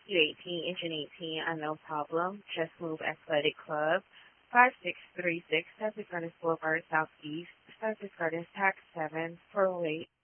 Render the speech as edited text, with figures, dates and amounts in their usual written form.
U18, Engine 18, Unknown Problem, Just Move Athletic Club, 5636, Southwest Gardens Boulevard, Southeast, Southwest Gardens, Tax 7, 408.